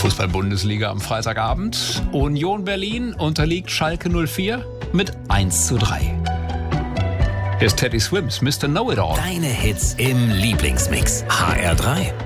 Fußball-Bundesliga am Freitagabend. Union Berlin unterliegt Schalke 04 mit 1:3. Hier ist Teddy Swims, Mr. Know-It-All. Deine Hits im Lieblingsmix. HR3.